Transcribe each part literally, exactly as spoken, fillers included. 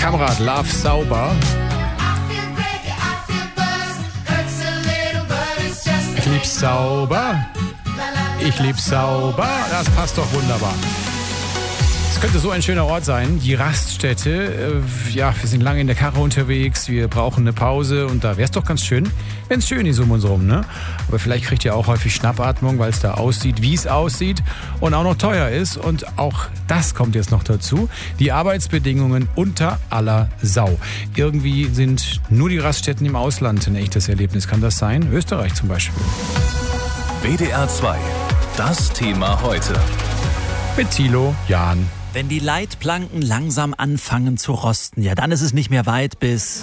Kamerad, Love Sauber. Ich lieb's sauber. Ich lieb's sauber. Das passt doch wunderbar. Es könnte so ein schöner Ort sein, die Raststätte. Ja, wir sind lange in der Karre unterwegs, wir brauchen eine Pause und da wäre es doch ganz schön, wenn es schön ist um uns rum, ne? Aber vielleicht kriegt ihr auch häufig Schnappatmung, weil es da aussieht, wie es aussieht und auch noch teuer ist. Und auch das kommt jetzt noch dazu. Die Arbeitsbedingungen unter aller Sau. Irgendwie sind nur die Raststätten im Ausland ein echtes Erlebnis. Kann das sein? Österreich zum Beispiel. W D R zwei. Das Thema heute. Mit Thilo Jahn. Wenn die Leitplanken langsam anfangen zu rosten, ja, dann ist es nicht mehr weit bis...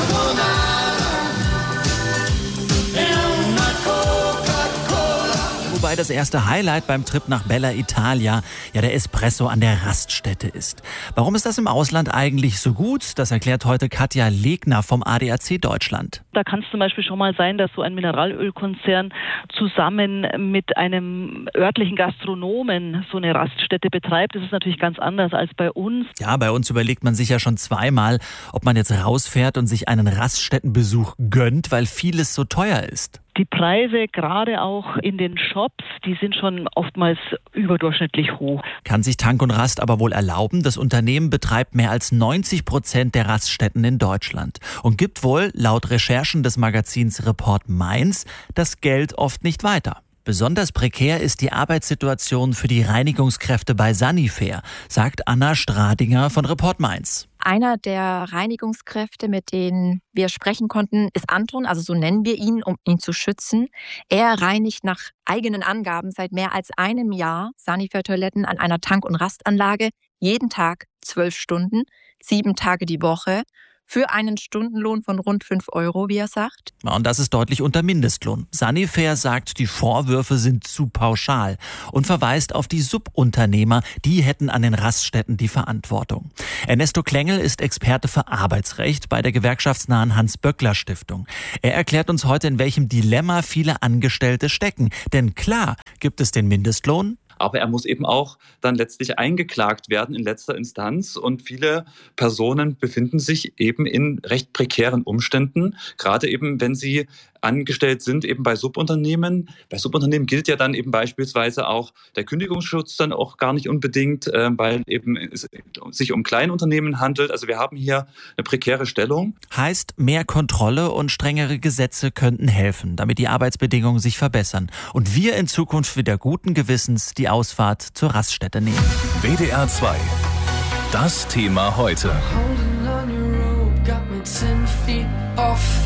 Wobei das erste Highlight beim Trip nach Bella Italia ja der Espresso an der Raststätte ist. Warum ist das im Ausland eigentlich so gut? Das erklärt heute Katja Legner vom A D A C Deutschland. Da kann es zum Beispiel schon mal sein, dass so ein Mineralölkonzern zusammen mit einem örtlichen Gastronomen so eine Raststätte betreibt. Das ist natürlich ganz anders als bei uns. Ja, bei uns überlegt man sich ja schon zweimal, ob man jetzt rausfährt und sich einen Raststättenbesuch gönnt, weil vieles so teuer ist. Die Preise, gerade auch in den Shops, die sind schon oftmals überdurchschnittlich hoch. Kann sich Tank und Rast aber wohl erlauben. Das Unternehmen betreibt mehr als neunzig Prozent der Raststätten in Deutschland und gibt wohl, laut Recherchen des Magazins Report Mainz, das Geld oft nicht weiter. Besonders prekär ist die Arbeitssituation für die Reinigungskräfte bei Sanifair, sagt Anna Stradinger von Report Mainz. Einer der Reinigungskräfte, mit denen wir sprechen konnten, ist Anton, also so nennen wir ihn, um ihn zu schützen. Er reinigt nach eigenen Angaben seit mehr als einem Jahr Sanifair-Toiletten an einer Tank- und Rastanlage, jeden Tag zwölf Stunden, sieben Tage die Woche, für einen Stundenlohn von rund fünf Euro, wie er sagt. Und das ist deutlich unter Mindestlohn. Sanifair sagt, die Vorwürfe sind zu pauschal und verweist auf die Subunternehmer, die hätten an den Raststätten die Verantwortung. Ernesto Klengel ist Experte für Arbeitsrecht bei der gewerkschaftsnahen Hans-Böckler-Stiftung. Er erklärt uns heute, in welchem Dilemma viele Angestellte stecken. Denn klar gibt es den Mindestlohn, aber er muss eben auch dann letztlich eingeklagt werden in letzter Instanz. Und viele Personen befinden sich eben in recht prekären Umständen, gerade eben, wenn sie angestellt sind, eben bei Subunternehmen. Bei Subunternehmen gilt ja dann eben beispielsweise auch der Kündigungsschutz dann auch gar nicht unbedingt, äh, weil eben es sich um Kleinunternehmen handelt. Also wir haben hier eine prekäre Stellung. Heißt, mehr Kontrolle und strengere Gesetze könnten helfen, damit die Arbeitsbedingungen sich verbessern und wir in Zukunft wieder guten Gewissens die Ausfahrt zur Raststätte nehmen. W D R zwei. Das Thema heute.